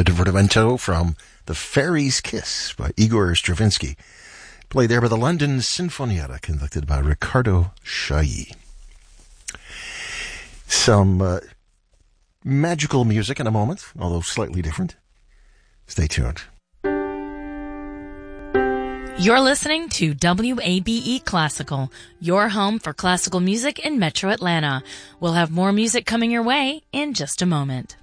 the divertimento from The Fairy's Kiss by Igor Stravinsky, played there by the London Sinfonietta, conducted by Riccardo Chailly. Some magical music in a moment, although slightly different. Stay tuned. You're listening to WABE Classical, your home for classical music in Metro Atlanta. We'll have more music coming your way in just a moment.